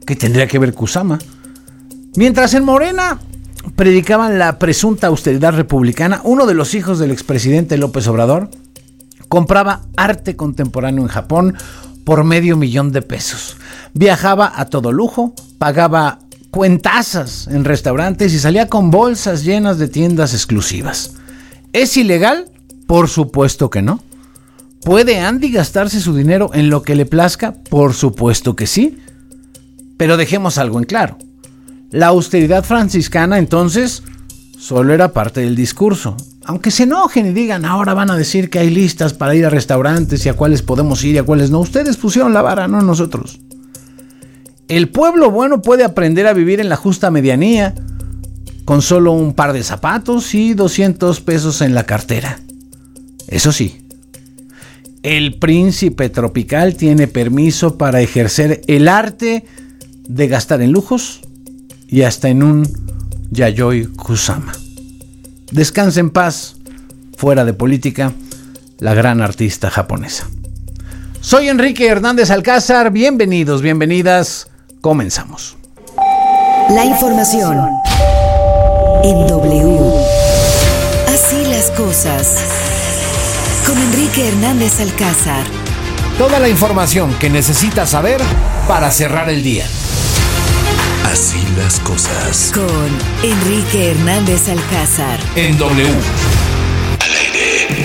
¿Qué tendría que ver Kusama? Mientras en Morena predicaban la presunta austeridad republicana, uno de los hijos del expresidente López Obrador compraba arte contemporáneo en Japón por $500,000. Viajaba a todo lujo, pagaba cuentazas en restaurantes y salía con bolsas llenas de tiendas exclusivas. ¿Es ilegal? Por supuesto que no. ¿Puede Andy gastarse su dinero en lo que le plazca? Por supuesto que sí. Pero dejemos algo en claro. La austeridad franciscana, entonces, solo era parte del discurso. Aunque se enojen y digan, ahora van a decir que hay listas para ir a restaurantes y a cuáles podemos ir y a cuáles no. Ustedes pusieron la vara, no nosotros. El pueblo bueno puede aprender a vivir en la justa medianía, con solo un par de zapatos y $200 en la cartera. Eso sí, el príncipe tropical tiene permiso para ejercer el arte de gastar en lujos y hasta en un Yayoi Kusama. Descansa en paz, fuera de política, la gran artista japonesa. Soy Enrique Hernández Alcázar, bienvenidos, bienvenidas, comenzamos. La información en W. Así las cosas. Con Enrique Hernández Alcázar. Toda la información que necesitas saber para cerrar el día. Así las cosas. Con Enrique Hernández Alcázar. En W. Al aire.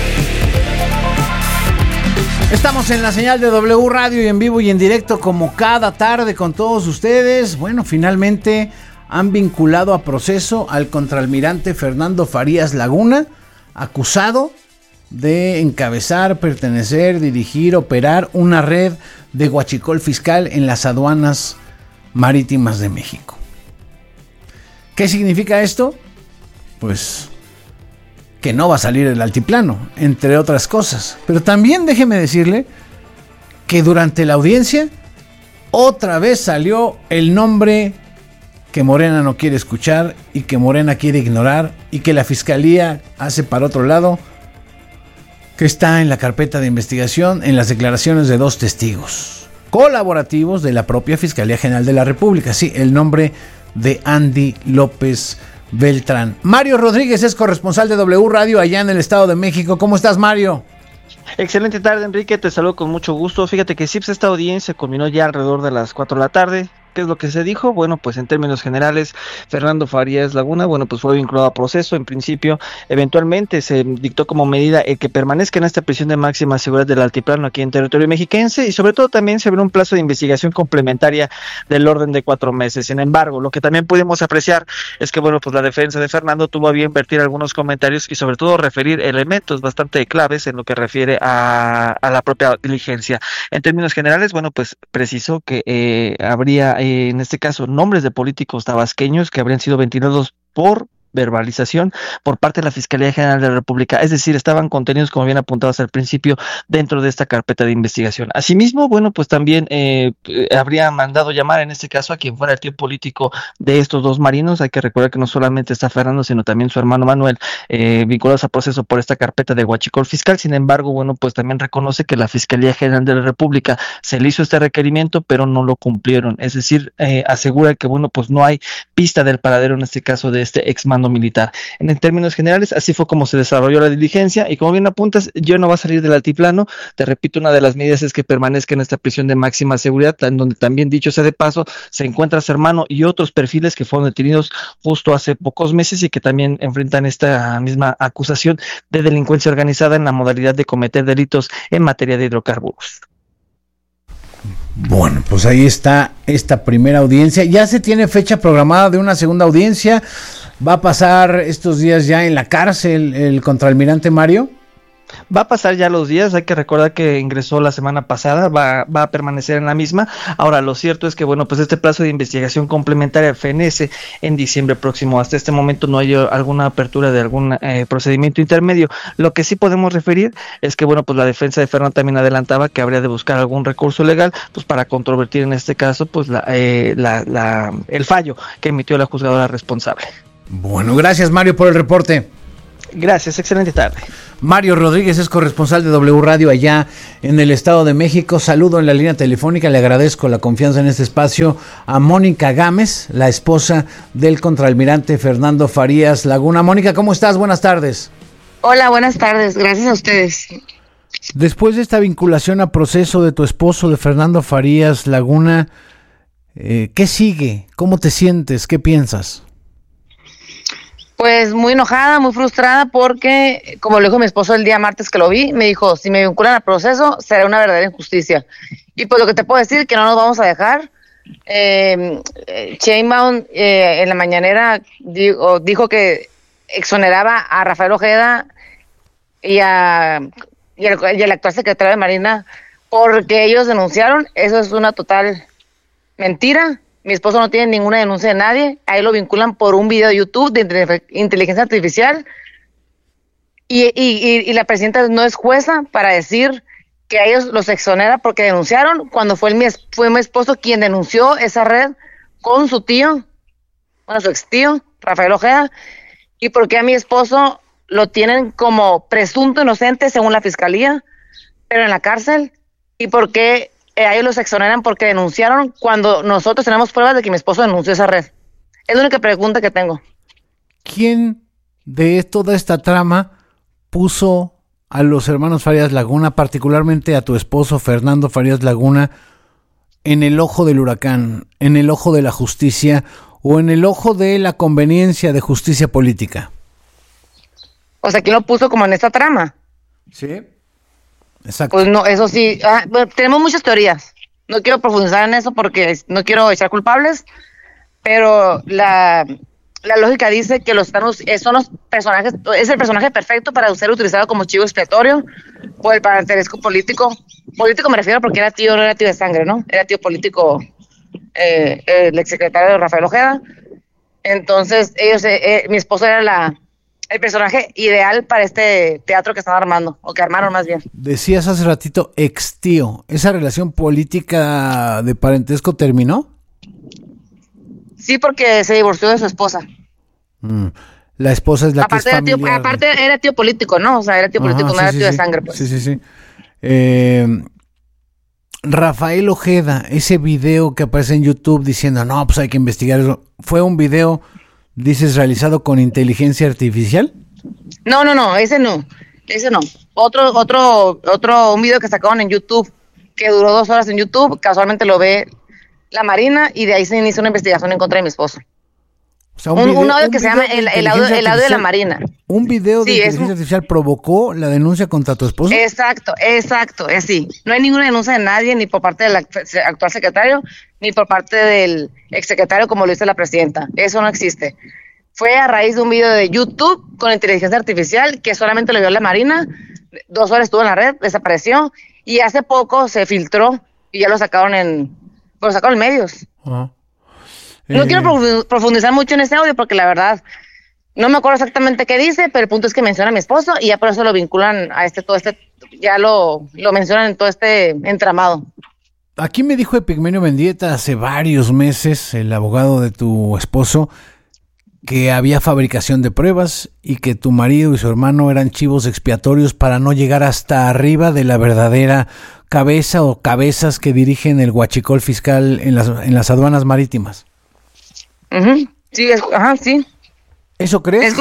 Estamos en la señal de W Radio y en vivo y en directo como cada tarde con todos ustedes. Bueno, finalmente han vinculado a proceso al contraalmirante Fernando Farías Laguna, acusado de encabezar, pertenecer, dirigir, operar una red de huachicol fiscal en las aduanas marítimas de México. ¿Qué significa esto? Pues que no va a salir del altiplano, entre otras cosas. Pero también déjeme decirle que durante la audiencia otra vez salió el nombre que Morena no quiere escuchar y que Morena quiere ignorar y que la fiscalía hace para otro lado, que está en la carpeta de investigación en las declaraciones de 2 testigos colaborativos de la propia Fiscalía General de la República. Sí, el nombre de Andy López Beltrán. Mario Rodríguez es corresponsal de W Radio allá en el Estado de México. ¿Cómo estás, Mario? Excelente tarde, Enrique, te saludo con mucho gusto. Fíjate que esta audiencia culminó ya alrededor de las 4 de la tarde. ¿Qué es lo que se dijo? Bueno, pues en términos generales, Fernando Farías Laguna, bueno, pues fue vinculado a proceso. En principio, eventualmente se dictó como medida el que permanezca en esta prisión de máxima seguridad del altiplano aquí en territorio mexiquense y sobre todo también se abrió un plazo de investigación complementaria del orden de 4 meses. Sin embargo, lo que también pudimos apreciar es que, bueno, pues la defensa de Fernando tuvo a bien vertir algunos comentarios y sobre todo referir elementos bastante claves en lo que refiere a la propia diligencia. En términos generales, bueno, pues precisó que habría en este caso nombres de políticos tabasqueños que habrían sido ventilados por verbalización por parte de la Fiscalía General de la República, es decir, estaban contenidos, como bien apuntados al principio, dentro de esta carpeta de investigación. Asimismo, bueno, pues también habría mandado llamar en este caso a quien fuera el tío político de estos 2 marinos. Hay que recordar que no solamente está Fernando, sino también su hermano Manuel, vinculados a proceso por esta carpeta de huachicol fiscal. Sin embargo, bueno, pues también reconoce que la Fiscalía General de la República se le hizo este requerimiento, pero no lo cumplieron, es decir, asegura que, bueno, pues no hay pista del paradero en este caso de este exmando militar. En términos generales, así fue como se desarrolló la diligencia y como bien apuntas, yo no va a salir del altiplano. Te repito, una de las medidas es que permanezca en esta prisión de máxima seguridad, en donde también, dicho sea de paso, se encuentra su hermano y otros perfiles que fueron detenidos justo hace pocos meses y que también enfrentan esta misma acusación de delincuencia organizada en la modalidad de cometer delitos en materia de hidrocarburos. Bueno, pues ahí está esta primera audiencia. Ya se tiene fecha programada de una segunda audiencia. ¿Va a pasar estos días ya en la cárcel el contraalmirante Mario? Va a pasar ya los días, hay que recordar que ingresó la semana pasada, va a permanecer en la misma. Ahora, lo cierto es que, bueno, pues este plazo de investigación complementaria fenece en diciembre próximo. Hasta este momento no hay alguna apertura de algún procedimiento intermedio. Lo que sí podemos referir es que, bueno, pues la defensa de Fernando también adelantaba que habría de buscar algún recurso legal, pues para controvertir en este caso, pues el fallo que emitió la juzgadora responsable. Bueno, gracias Mario por el reporte. Gracias, excelente tarde. Mario Rodríguez es corresponsal de W Radio allá en el Estado de México. Saludo en la línea telefónica, le agradezco la confianza en este espacio a Mónica Gámez, la esposa del contraalmirante Fernando Farías Laguna. Mónica, ¿cómo estás? Buenas tardes. Hola, buenas tardes, gracias a ustedes. Después de esta vinculación a proceso de tu esposo, de Fernando Farías Laguna, ¿qué sigue? ¿Cómo te sientes? ¿Qué piensas? Pues muy enojada, muy frustrada porque, como lo dijo mi esposo el día martes que lo vi, me dijo, si me vinculan al proceso, será una verdadera injusticia. Y pues lo que te puedo decir, que no nos vamos a dejar. Sheinbaum en la mañanera dijo que exoneraba a Rafael Ojeda y al actual secretario de Marina porque ellos denunciaron. Eso es una total mentira. Mi esposo no tiene ninguna denuncia de nadie. Ahí lo vinculan por un video de YouTube de inteligencia artificial. Y la presidenta no es jueza para decir que a ellos los exonera porque denunciaron cuando fue mi esposo quien denunció esa red con su tío, bueno, su ex tío, Rafael Ojeda, y porque a mi esposo lo tienen como presunto inocente según la fiscalía, pero en la cárcel, y porque a ellos los exoneran porque denunciaron cuando nosotros tenemos pruebas de que mi esposo denunció esa red. Es la única pregunta que tengo. ¿Quién de toda esta trama puso a los hermanos Farías Laguna, particularmente a tu esposo Fernando Farías Laguna, en el ojo del huracán, en el ojo de la justicia o en el ojo de la conveniencia de justicia política? O sea, ¿quién lo puso como en esta trama? Sí. Exacto. Pues no, eso sí. Bueno, tenemos muchas teorías. No quiero profundizar en eso porque no quiero echar culpables, pero la lógica dice que son los personajes, es el personaje perfecto para ser utilizado como chivo expiatorio por el parentesco político. Político me refiero porque era tío, no era tío de sangre, ¿no? Era tío político, el exsecretario Rafael Ojeda. Entonces, mi esposo era el personaje ideal para este teatro que están armando, o que armaron más bien. Decías hace ratito ex tío, ¿esa relación política de parentesco terminó? Sí, porque se divorció de su esposa. La esposa es la que es familiar. Aparte era tío político, ¿no? O sea, era tío político, no era tío de sangre, pues. Sí. Rafael Ojeda, ese video que aparece en YouTube diciendo, no, pues hay que investigar eso, ¿fue un video, dices, realizado con inteligencia artificial? No, ese no. Un video que sacaron en YouTube, que duró 2 horas en YouTube, casualmente lo ve la Marina y de ahí se inicia una investigación en contra de mi esposo. O sea, un audio que se llama el audio de la Marina. ¿Un video de inteligencia artificial provocó la denuncia contra tu esposo? Exacto, sí. No hay ninguna denuncia de nadie, ni por parte del actual secretario, ni por parte del exsecretario, como lo dice la presidenta. Eso no existe. Fue a raíz de un video de YouTube con inteligencia artificial que solamente lo vio la Marina. 2 horas estuvo en la red, desapareció, y hace poco se filtró y ya lo sacaron en medios. Uh-huh. No quiero profundizar mucho en ese audio porque la verdad no me acuerdo exactamente qué dice, pero el punto es que menciona a mi esposo y ya por eso lo vinculan a ya lo mencionan en todo este entramado. Aquí me dijo Epigmenio Mendieta hace varios meses, el abogado de tu esposo, que había fabricación de pruebas y que tu marido y su hermano eran chivos expiatorios para no llegar hasta arriba de la verdadera cabeza o cabezas que dirigen el huachicol fiscal en las aduanas marítimas. Uh-huh. Sí, sí. ¿Eso crees?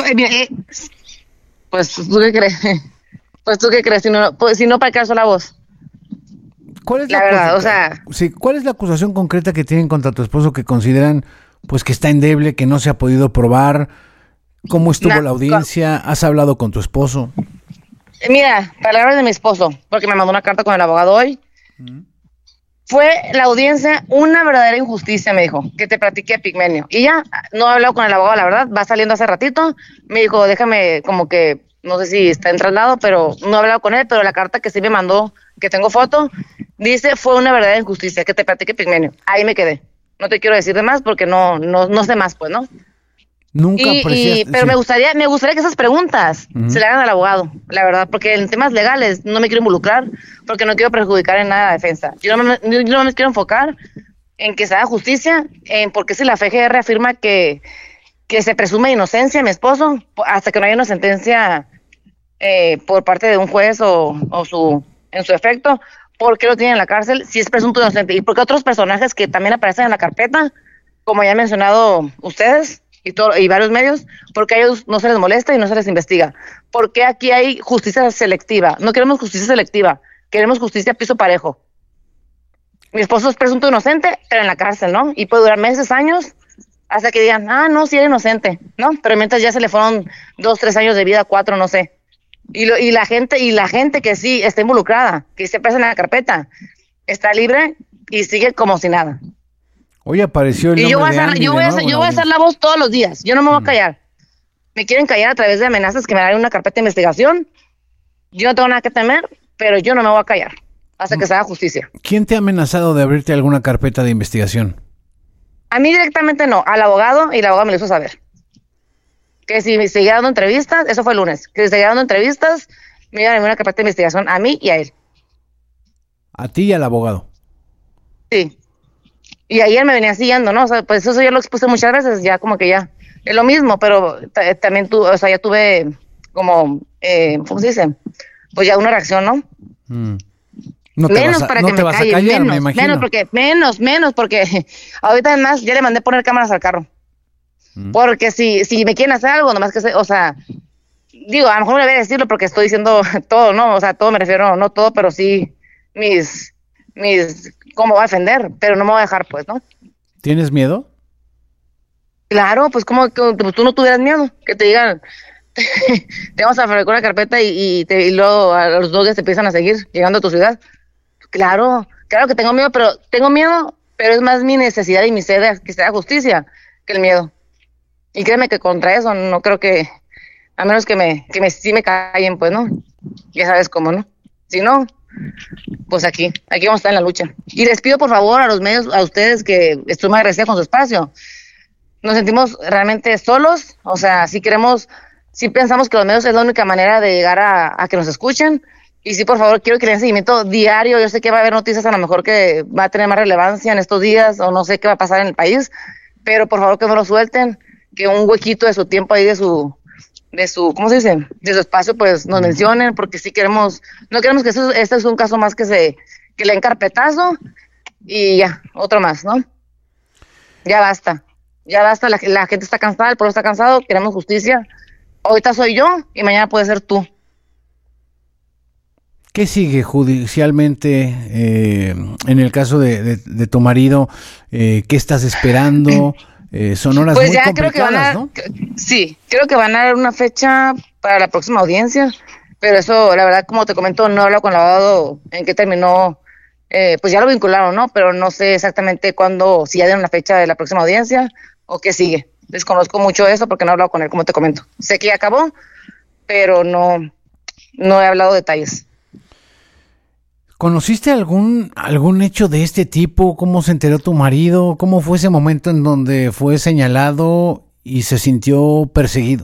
Pues ¿tú qué crees? Si no, ¿para qué alzo la voz? ¿Cuál es la verdad? O sea, sí, ¿cuál es la acusación concreta que tienen contra tu esposo que consideran pues que está endeble, que no se ha podido probar? ¿Cómo estuvo la audiencia? ¿Has hablado con tu esposo? Mira, palabras de mi esposo, porque me mandó una carta con el abogado hoy. Fue la audiencia una verdadera injusticia, me dijo, que te platiqué, Pigmenio. Y ya, no he hablado con el abogado, la verdad, va saliendo hace ratito. Me dijo, déjame, como que, no sé si está en traslado, pero no he hablado con él, pero la carta que sí me mandó, que tengo foto, dice, fue una verdadera injusticia, que te platiqué, Pigmenio. Ahí me quedé. No te quiero decir de más porque no sé más, pues, ¿no? Nunca pero sí. me gustaría que esas preguntas se le hagan al abogado, la verdad, porque en temas legales no me quiero involucrar, porque no quiero perjudicar en nada a la defensa. Yo no me quiero enfocar en que se haga justicia, en porque si la FGR afirma que se presume inocencia a mi esposo, hasta que no haya una sentencia por parte de un juez en su efecto, ¿por qué lo tienen en la cárcel si es presunto inocente? ¿Y por qué otros personajes que también aparecen en la carpeta, como ya han mencionado ustedes y varios medios, por qué a ellos no se les molesta y no se les investiga? ¿Por qué aquí hay justicia selectiva? No queremos justicia selectiva, queremos justicia a piso parejo. Mi esposo es presunto inocente, pero en la cárcel, ¿no? Y puede durar meses, años, hasta que digan, no, sí era inocente, ¿no? Pero mientras ya se le fueron 2, 3 años de vida, 4, no sé. Y la gente que sí está involucrada, que se presa en la carpeta, está libre y sigue como si nada. Hoy apareció el nombre de Andy. Yo voy a hacer la voz todos los días. Yo no me voy a callar. Me quieren callar a través de amenazas que me dan una carpeta de investigación. Yo no tengo nada que temer, pero yo no me voy a callar hasta que se haga justicia. ¿Quién te ha amenazado de abrirte alguna carpeta de investigación? A mí directamente no, al abogado, y el abogado me lo hizo saber. Que si me seguía dando entrevistas, eso fue el lunes, que si seguía dando entrevistas, me iban a abrir una carpeta de investigación a mí y a él. ¿A ti y al abogado? Sí. Y ayer me venía siguiendo, ¿no? O sea, pues eso yo lo expuse muchas veces, ya como que ya es lo mismo, pero también ya tuve como, ¿cómo se dice? Pues ya una reacción, ¿no? No te menos vas a, para no que te me vas callen, a callar, me menos imagino. porque ahorita además ya le mandé poner cámaras al carro. Porque si me quieren hacer algo, nomás que o sea, digo, a lo mejor no debería decirlo porque estoy diciendo todo, ¿no? O sea, todo me refiero, no todo, pero sí mis, cómo va a defender, pero no me voy a dejar, pues, ¿no? ¿Tienes miedo? Claro, pues como que pues, tú no tuvieras miedo, que te digan, te vamos a fabricar una carpeta y luego a los 2 días te empiezan a seguir llegando a tu ciudad. Claro que tengo miedo, pero es más mi necesidad y mi sed de que sea justicia que el miedo. Y créeme que contra eso no creo que, a menos que sí me callen, pues, ¿no? Ya sabes cómo, ¿no? Si no, pues aquí vamos a estar en la lucha. Y les pido por favor a los medios, a ustedes, que estoy muy agradecida con su espacio. Nos sentimos realmente solos, o sea, sí pensamos que los medios es la única manera de llegar a que nos escuchen. Y sí, por favor, quiero que le den seguimiento diario. Yo sé que va a haber noticias a lo mejor que va a tener más relevancia en estos días, o no sé qué va a pasar en el país, pero por favor que no lo suelten, que un huequito de su tiempo ahí de su, ¿cómo se dice? De su espacio, pues nos mencionen, porque sí no queremos que este es un caso más que le den carpetazo y ya, otro más, ¿no? Ya basta, la gente está cansada, el pueblo está cansado, queremos justicia. Ahorita soy yo y mañana puede ser tú. ¿Qué sigue judicialmente en el caso de tu marido? ¿Qué estás esperando? Son horas pues muy ya complicadas, ¿no? Sí, creo que van a dar una fecha para la próxima audiencia, pero eso, la verdad, como te comento, no he hablado con el abogado en qué terminó, pues ya lo vincularon, ¿no? Pero no sé exactamente cuándo, si ya dieron la fecha de la próxima audiencia o qué sigue. Desconozco mucho eso porque no he hablado con él, como te comento. Sé que ya acabó, pero no he hablado detalles. ¿Conociste algún hecho de este tipo? ¿Cómo se enteró tu marido? ¿Cómo fue ese momento en donde fue señalado y se sintió perseguido?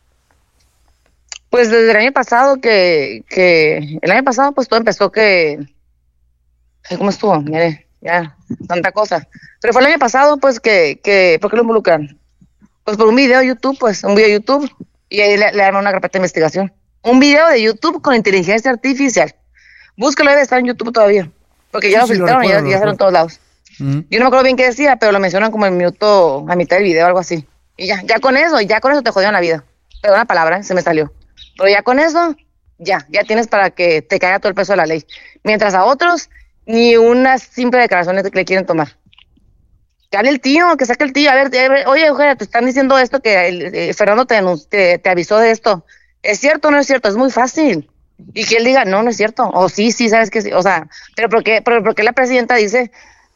Pues desde el año pasado pues todo empezó ¿cómo estuvo? Mire, ya, tanta cosa. Pero fue el año pasado pues que ¿por qué lo involucran? Pues por un video de YouTube, y ahí le arman una carpeta de investigación. Un video de YouTube con inteligencia artificial. Búscalo, debe estar en YouTube todavía, porque ya lo filtraron y ya salió en todos lados. Yo no me acuerdo bien qué decía, pero lo mencionan como en minuto, a mitad del video, algo así. Y ya con eso te jodieron la vida. Perdón la palabra, se me salió. Pero ya con eso, ya tienes para que te caiga todo el peso de la ley. Mientras a otros, ni una simple declaración que le quieren tomar. Que hable el tío, que saque el tío. A ver, oye, Eugenia, te están diciendo esto, que Fernando te avisó de esto. ¿Es cierto o no es cierto? Es muy fácil. Y que él diga, no es cierto. O sí, sabes que sí. O sea, pero ¿por qué la presidenta dice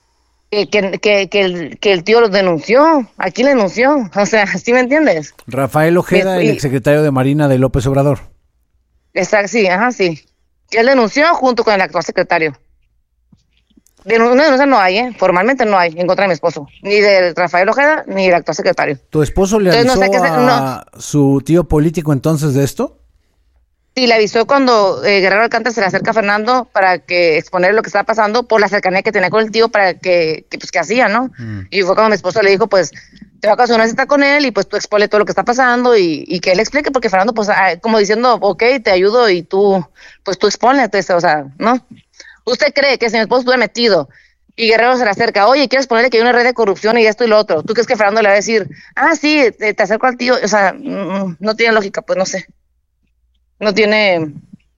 que el tío lo denunció? ¿A quién le denunció? O sea, ¿sí me entiendes? Rafael Ojeda, el exsecretario de Marina de López Obrador. Exacto, sí. Que él denunció junto con el actual secretario. Una denuncia no hay, formalmente no hay en contra de mi esposo. Ni de Rafael Ojeda, ni del actual secretario. ¿Tu esposo le avisó a su tío político entonces de esto? Sí, le avisó cuando Guerrero Alcántara se le acerca a Fernando para que exponer lo que estaba pasando por la cercanía que tenía con el tío para que hacía, ¿no? Y fue cuando mi esposo le dijo, pues te va a ocasionar una cita con él y pues tú expone todo lo que está pasando y que él explique, porque Fernando, pues, como diciendo, ok, te ayudo y tú, pues tú expónete, o sea, ¿no? ¿Usted cree que si mi esposo estuviera metido y Guerrero se le acerca, oye, ¿quieres ponerle que hay una red de corrupción y esto y lo otro? ¿Tú crees que Fernando le va a decir, sí, te acerco al tío? O sea, no tiene lógica, pues no sé. No tiene...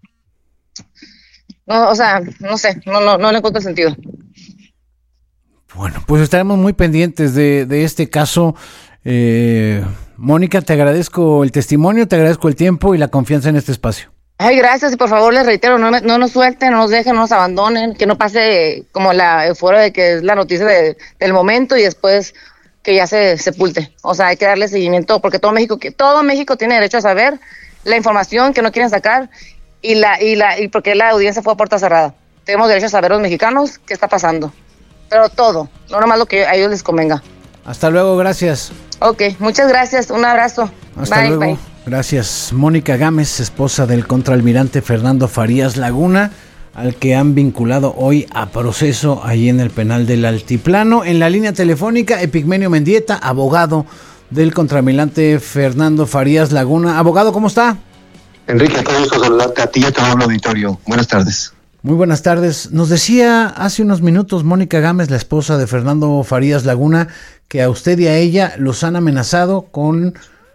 No, o sea, no sé, no le encuentro sentido. Bueno, pues estaremos muy pendientes de este caso. Mónica, te agradezco el testimonio, te agradezco el tiempo y la confianza en este espacio. Ay, gracias, y por favor les reitero, no nos suelten, no nos dejen, no nos abandonen, que no pase como la euforia de que es la noticia del momento y después que ya se sepulte. O sea, hay que darle seguimiento porque todo México tiene derecho a saber la información que no quieren sacar y porque la audiencia fue a puerta cerrada. Tenemos derecho a saber los mexicanos qué está pasando. Pero todo, no nomás lo que a ellos les convenga. Hasta luego, gracias. Ok, muchas gracias, un abrazo. Hasta luego. Bye. Gracias. Mónica Gámez, esposa del contraalmirante Fernando Farías Laguna, al que han vinculado hoy a proceso ahí en el penal del Altiplano. En la línea telefónica, Epigmenio Mendieta, abogado del contraalmirante Fernando Farías Laguna. Abogado, ¿cómo está? Enrique, qué gusto saludarte a ti y a todo el auditorio. Buenas tardes. Muy buenas tardes. Nos decía hace unos minutos Mónica Gámez, la esposa de Fernando Farías Laguna, que a usted y a ella los han amenazado con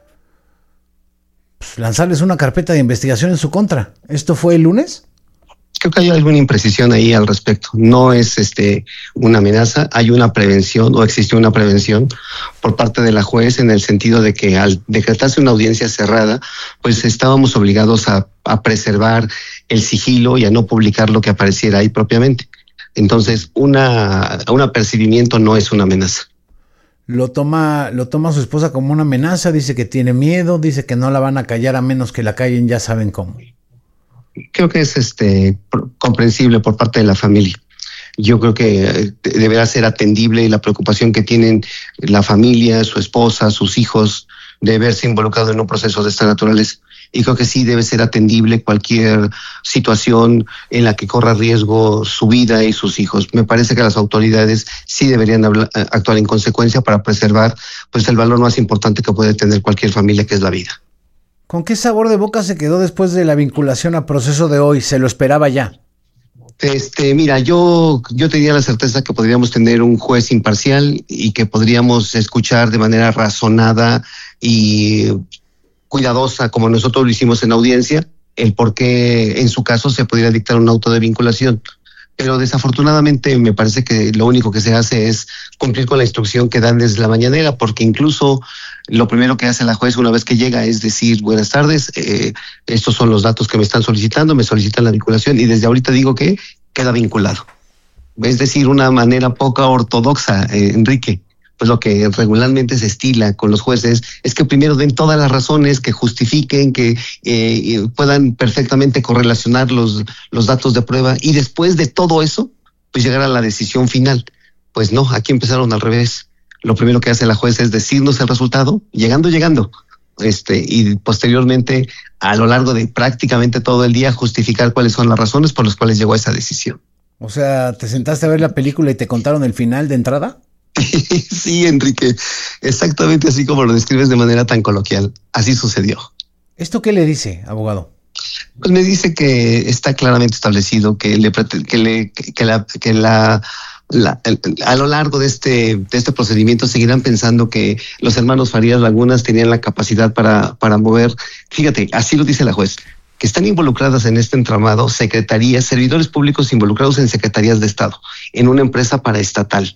lanzarles una carpeta de investigación en su contra. ¿Esto fue el lunes? Creo que hay alguna imprecisión ahí al respecto. No es una amenaza, hay una prevención o existió una prevención por parte de la juez en el sentido de que al decretarse una audiencia cerrada, pues estábamos obligados a preservar el sigilo y a no publicar lo que apareciera ahí propiamente. Entonces, un apercibimiento no es una amenaza. Lo toma su esposa como una amenaza, dice que tiene miedo, dice que no la van a callar a menos que la callen, ya saben cómo. Creo que es comprensible por parte de la familia. Yo creo que deberá ser atendible la preocupación que tienen la familia, su esposa, sus hijos, de verse involucrado en un proceso de esta naturaleza. Y creo que sí debe ser atendible cualquier situación en la que corra riesgo su vida y sus hijos. Me parece que las autoridades sí deberían actuar en consecuencia para preservar pues el valor más importante que puede tener cualquier familia, que es la vida. ¿Con qué sabor de boca se quedó después de la vinculación a proceso de hoy? ¿Se lo esperaba ya? Mira, yo tenía la certeza que podríamos tener un juez imparcial y que podríamos escuchar de manera razonada y cuidadosa, como nosotros lo hicimos en audiencia, el por qué en su caso se pudiera dictar un auto de vinculación. Pero desafortunadamente me parece que lo único que se hace es cumplir con la instrucción que dan desde la mañanera, porque incluso lo primero que hace la juez una vez que llega es decir, buenas tardes, estos son los datos que me están solicitando, me solicitan la vinculación y desde ahorita digo que queda vinculado. Es decir, una manera poco ortodoxa, Enrique. Pues lo que regularmente se estila con los jueces es que primero den todas las razones que justifiquen, que puedan perfectamente correlacionar los datos de prueba y después de todo eso, pues llegar a la decisión final. Pues no, aquí empezaron al revés. Lo primero que hace la juez es decirnos el resultado, llegando, y posteriormente a lo largo de prácticamente todo el día justificar cuáles son las razones por las cuales llegó a esa decisión. O sea, ¿te sentaste a ver la película y te contaron el final de entrada? Sí, Enrique, exactamente así como lo describes de manera tan coloquial. Así sucedió. ¿Esto qué le dice, abogado? Pues me dice que está claramente establecido que a lo largo de este procedimiento seguirán pensando que los hermanos Farías Lagunas tenían la capacidad para mover. Fíjate, así lo dice la juez, que están involucradas en este entramado secretarías, servidores públicos involucrados en secretarías de Estado, en una empresa paraestatal,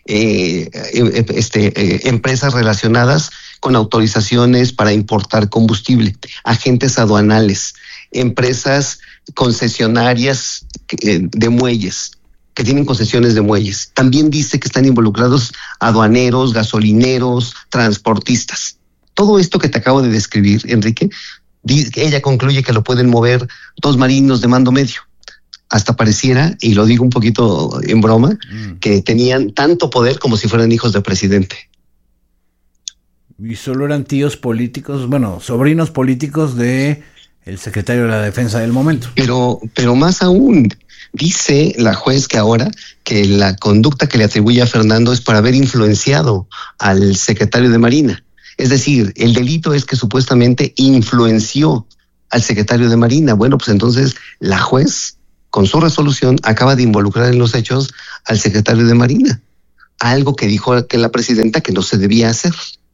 empresas relacionadas con autorizaciones para importar combustible, agentes aduanales, empresas concesionarias de muelles, que tienen concesiones de muelles. También dice que están involucrados aduaneros, gasolineros, transportistas. Todo esto que te acabo de describir, Enrique, ella concluye que lo pueden mover 2 marinos de mando medio. Hasta pareciera, y lo digo un poquito en broma, que tenían tanto poder como si fueran hijos del presidente. Y solo eran tíos políticos, bueno, sobrinos políticos de el secretario de la Defensa del momento. Pero más aún, dice la juez que ahora que la conducta que le atribuye a Fernando es por haber influenciado al secretario de Marina. Es decir, el delito es que supuestamente influenció al secretario de Marina. Bueno, pues entonces la juez, con su resolución, acaba de involucrar en los hechos al secretario de Marina. Algo que dijo que la presidenta que no se debía hacer.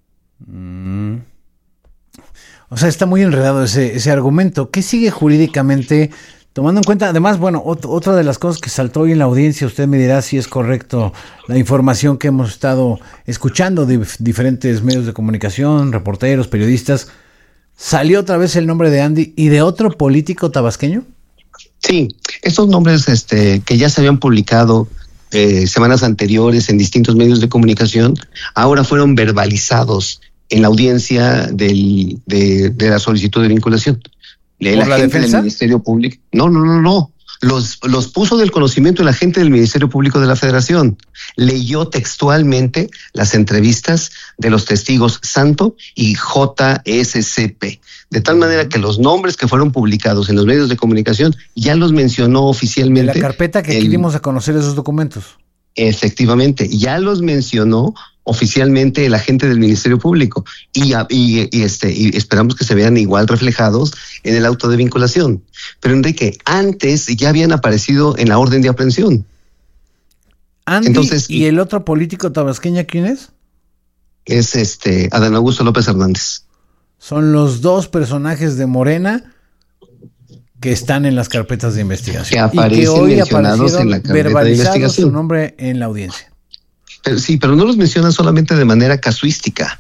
O sea, está muy enredado ese argumento. ¿Qué sigue jurídicamente? Tomando en cuenta, además, bueno, otra de las cosas que saltó hoy en la audiencia, usted me dirá si es correcto la información que hemos estado escuchando de diferentes medios de comunicación, reporteros, periodistas. ¿Salió otra vez el nombre de Andy y de otro político tabasqueño? Sí, estos nombres que ya se habían publicado semanas anteriores en distintos medios de comunicación, ahora fueron verbalizados en la audiencia de la solicitud de vinculación. ¿La agente del Ministerio Público? No. Los puso del conocimiento el agente del Ministerio Público de la Federación. Leyó textualmente las entrevistas de los testigos Santo y JSCP. De tal manera que los nombres que fueron publicados en los medios de comunicación ya los mencionó oficialmente. De la carpeta que aquí dimos a conocer esos documentos. Efectivamente, ya los mencionó oficialmente el agente del Ministerio Público y esperamos que se vean igual reflejados en el auto de vinculación. Pero Enrique, antes ya habían aparecido en la orden de aprehensión. Andy, entonces, ¿y el otro político tabasqueño quién es? Es Adán Augusto López Hernández. Son los dos personajes de Morena que están en las carpetas de investigación. Que aparecen, y que hoy mencionados en la carpeta de investigación. Su nombre en la audiencia. Pero no los mencionan solamente de manera casuística.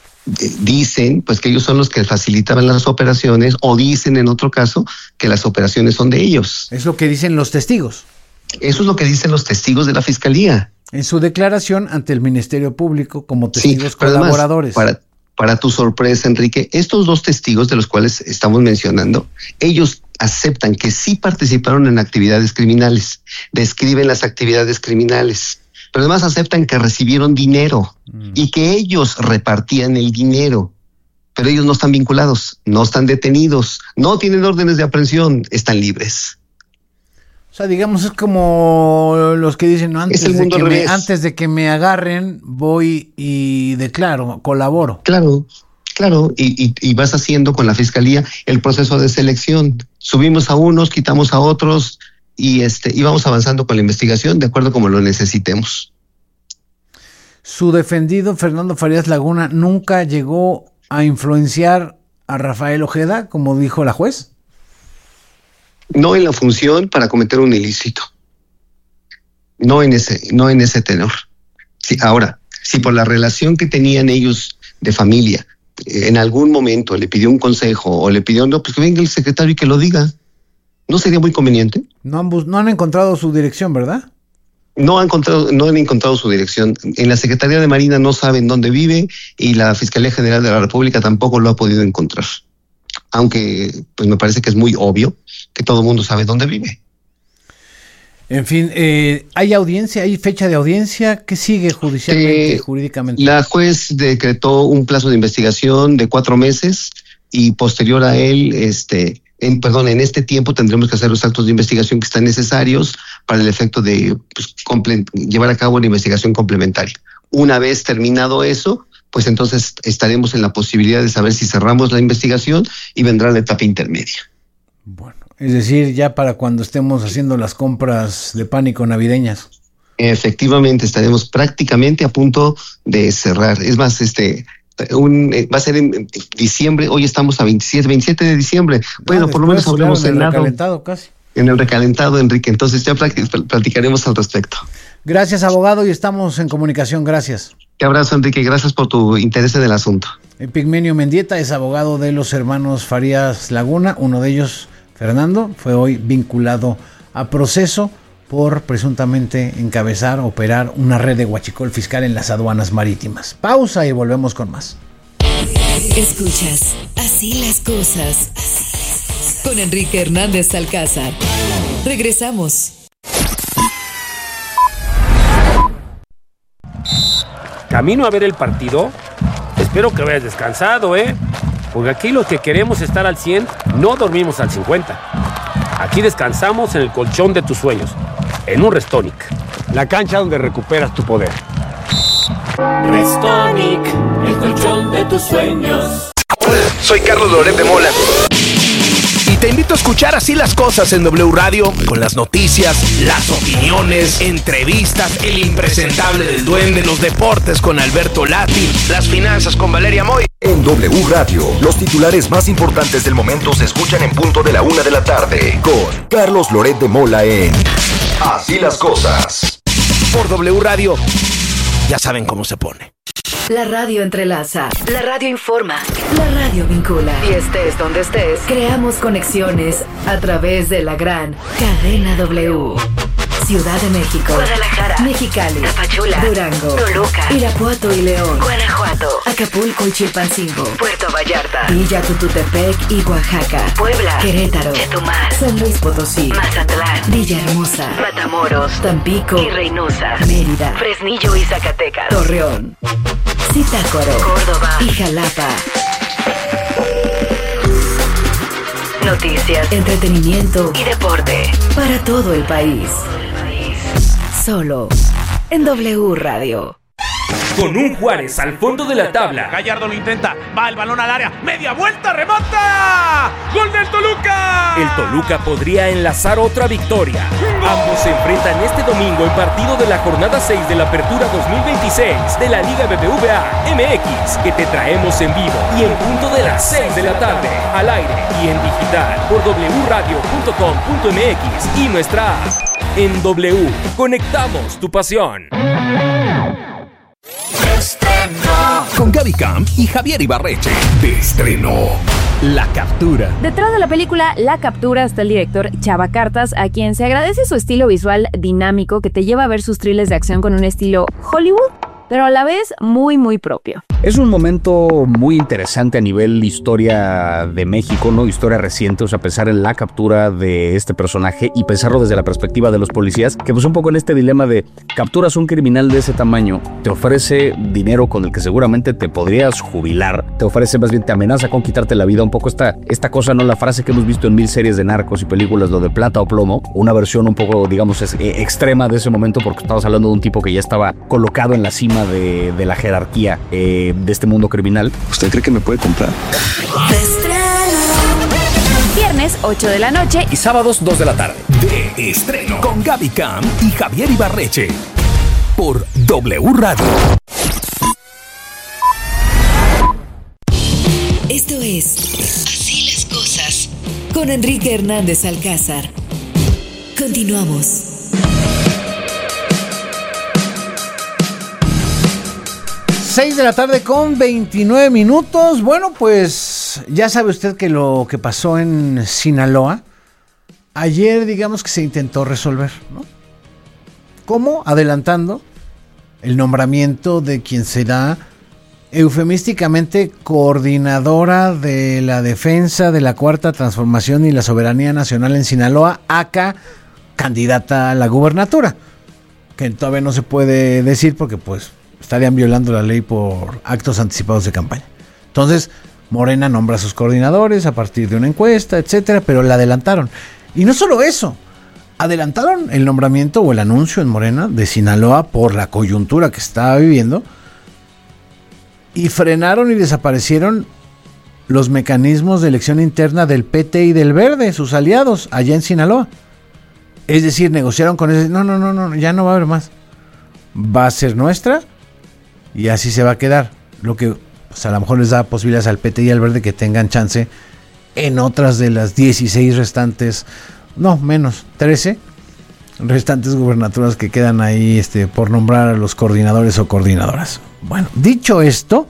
Dicen pues que ellos son los que facilitaban las operaciones, o dicen en otro caso que las operaciones son de ellos. Es lo que dicen los testigos. Eso es lo que dicen los testigos de la Fiscalía. En su declaración ante el Ministerio Público como testigos colaboradores. Además, para tu sorpresa, Enrique, estos dos testigos de los cuales estamos mencionando, ellos aceptan que sí participaron en actividades criminales, describen las actividades criminales, pero además aceptan que recibieron dinero y que ellos repartían el dinero, pero ellos no están vinculados, no están detenidos, no tienen órdenes de aprehensión, están libres. O sea, digamos, es como los que dicen, no, antes de que me agarren, voy y declaro, colaboro. Claro, y vas haciendo con la Fiscalía el proceso de selección. Subimos a unos, quitamos a otros, y vamos avanzando con la investigación de acuerdo como lo necesitemos. Su defendido, Fernando Farías Laguna, ¿nunca llegó a influenciar a Rafael Ojeda, como dijo la juez? No en la función para cometer un ilícito. No en ese tenor. Sí, ahora, si por la relación que tenían ellos de familia, en algún momento le pidió un consejo o le pidió, no, pues que venga el secretario y que lo diga, ¿no sería muy conveniente? No han encontrado su dirección, ¿verdad? No han encontrado su dirección. En la Secretaría de Marina no saben dónde vive y la Fiscalía General de la República tampoco lo ha podido encontrar. Aunque pues me parece que es muy obvio que todo el mundo sabe dónde vive. En fin, ¿hay audiencia? ¿Hay fecha de audiencia? ¿Qué sigue judicialmente, jurídicamente? La juez decretó un plazo de investigación de 4 meses y posterior a él, en este tiempo tendremos que hacer los actos de investigación que están necesarios para el efecto de llevar a cabo la investigación complementaria. Una vez terminado eso, pues entonces estaremos en la posibilidad de saber si cerramos la investigación y vendrá la etapa intermedia. Bueno, es decir, ya para cuando estemos haciendo las compras de pánico navideñas. Efectivamente, estaremos prácticamente a punto de cerrar. Es más, va a ser en diciembre. Hoy estamos a 27 de diciembre. Bueno, por lo menos hablamos en el recalentado casi. En el recalentado, Enrique. Entonces ya platicaremos al respecto. Gracias, abogado, y estamos en comunicación. Gracias. Te abrazo, Enrique. Gracias por tu interés en el asunto. Epigmenio Mendieta es abogado de los hermanos Farías Laguna. Uno de ellos, Fernando, fue hoy vinculado a proceso por presuntamente encabezar, operar una red de huachicol fiscal en las aduanas marítimas. Pausa y volvemos con más. Escuchas Así las cosas con Enrique Hernández Alcázar. Regresamos. Camino a ver el partido. Espero que vayas descansado, ¿eh? porque aquí los que queremos estar al 100 no dormimos al 50. Aquí descansamos en el colchón de tus sueños, en un Restonic. La cancha donde recuperas tu poder. Restonic, el colchón de tus sueños. Hola, soy Carlos Loret de Mola. Y te invito a escuchar Así las Cosas en W Radio, con las noticias, las opiniones, entrevistas, el impresentable del Duende, los deportes con Alberto Lati, las finanzas con Valeria Moy. En W Radio, los titulares más importantes del momento se escuchan en punto de la 1 de la tarde, con Carlos Loret de Mola en Así las Cosas. Por W Radio, ya saben cómo se pone. La radio entrelaza, la radio informa, la radio vincula. Y estés donde estés, creamos conexiones a través de la gran cadena W. Ciudad de México, Guadalajara, Mexicali, Tapachula, Durango, Toluca, Irapuato y León, Guanajuato, Acapulco y Chilpancingo, Puerto Vallarta, Villa Tututepec y Oaxaca, Puebla, Querétaro, Chetumal, San Luis Potosí, Mazatlán, Villahermosa, Matamoros, Tampico y Reynosa, Mérida, Fresnillo y Zacatecas, Torreón, Zitácuaro, Córdoba y Jalapa. Noticias, entretenimiento y deporte para todo el país. Solo en W Radio. Con un Juárez al fondo de la tabla. Gallardo lo intenta, va el balón al área, media vuelta, remata. ¡Gol del Toluca! El Toluca podría enlazar otra victoria. Ambos se enfrentan este domingo en partido de la jornada 6 de la Apertura 2026 de la Liga BBVA MX, que te traemos en vivo y en punto de las 6 de la tarde, al aire y en digital por wradio.com.mx y nuestra app. En W, conectamos tu pasión. Con Gaby Camp y Javier Ibarreche. De estreno. La Captura. Detrás de la película La Captura está el director Chava Cartas, a quien se agradece su estilo visual dinámico que te lleva a ver sus thrillers de acción con un estilo Hollywood, pero a la vez muy propio. Es un momento muy interesante a nivel historia de México, ¿no? Historia reciente, o sea, pensar en la captura de este personaje y pensarlo desde la perspectiva de los policías, que pues un poco en este dilema de capturas un criminal de ese tamaño, te ofrece dinero con el que seguramente te podrías jubilar, te ofrece más bien, te amenaza con quitarte la vida, un poco esta cosa, ¿no? La frase que hemos visto en 1000 series de narcos y películas, lo de plata o plomo, una versión un poco, digamos, extrema de ese momento, porque estamos hablando de un tipo que ya estaba colocado en la cima de la jerarquía de este mundo criminal. ¿Usted cree que me puede comprar? Viernes 8 de la noche y sábados 2 de la tarde. De estreno. Con Gaby Camp y Javier Ibarreche. Por W Radio. Esto es Así las Cosas con Enrique Hernández Alcázar. Continuamos. 6 de la tarde con 29 minutos. Bueno, pues ya sabe usted que lo que pasó en Sinaloa, ayer digamos que se intentó resolver, ¿no? ¿Cómo? Adelantando el nombramiento de quien será eufemísticamente coordinadora de la defensa de la Cuarta Transformación y la Soberanía Nacional en Sinaloa, aka candidata a la gubernatura, que todavía no se puede decir porque pues estarían violando la ley por actos anticipados de campaña. Entonces, Morena nombra a sus coordinadores a partir de una encuesta, etcétera, pero la adelantaron. Y no solo eso, adelantaron el nombramiento o el anuncio en Morena de Sinaloa por la coyuntura que estaba viviendo y frenaron y desaparecieron los mecanismos de elección interna del PT y del Verde, sus aliados, allá en Sinaloa. Es decir, negociaron con ellos, no, ya no va a haber más. Va a ser nuestra y así se va a quedar. Lo que pues, a lo mejor les da posibilidades al PT y al Verde que tengan chance en otras de las 16 restantes, no, menos, 13 restantes gubernaturas que quedan ahí por nombrar a los coordinadores o coordinadoras. Bueno, dicho esto,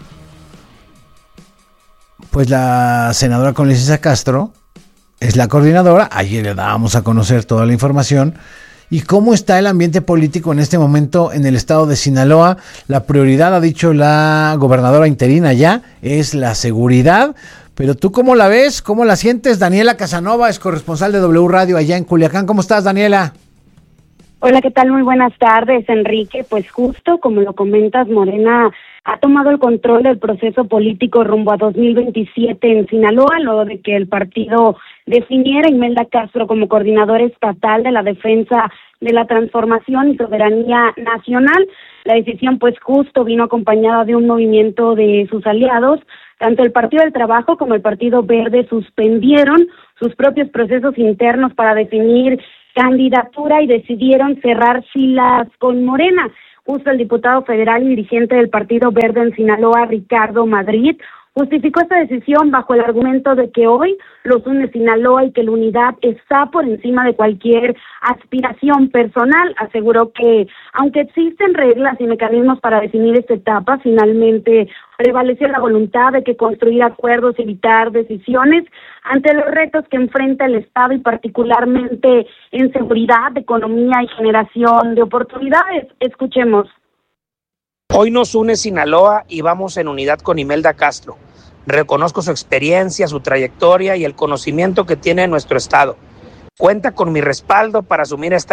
pues la senadora con licencia Castro es la coordinadora. Ayer le dábamos a conocer toda la información. ¿Y cómo está el ambiente político en este momento en el estado de Sinaloa? La prioridad, ha dicho la gobernadora interina ya, es la seguridad. Pero tú, ¿cómo la ves? ¿Cómo la sientes? Daniela Casanova es corresponsal de W Radio allá en Culiacán. ¿Cómo estás, Daniela? Hola, ¿qué tal? Muy buenas tardes, Enrique. Pues justo como lo comentas, Morena ha tomado el control del proceso político rumbo a 2027 en Sinaloa, luego de que el partido definiera a Imelda Castro como coordinadora estatal de la defensa de la transformación y soberanía nacional. La decisión, pues justo vino acompañada de un movimiento de sus aliados. Tanto el Partido del Trabajo como el Partido Verde suspendieron sus propios procesos internos para definir candidatura y decidieron cerrar filas con Morena. Justo el diputado federal y dirigente del Partido Verde en Sinaloa, Ricardo Madrid, justificó esta decisión bajo el argumento de que hoy los une Sinaloa y que la unidad está por encima de cualquier aspiración personal. Aseguró que, aunque existen reglas y mecanismos para definir esta etapa, finalmente prevaleció la voluntad de que construir acuerdos y evitar decisiones ante los retos que enfrenta el Estado y particularmente en seguridad, economía y generación de oportunidades. Escuchemos. Hoy nos une Sinaloa y vamos en unidad con Imelda Castro. Reconozco su experiencia, su trayectoria y el conocimiento que tiene en nuestro estado. Cuenta con mi respaldo para asumir esta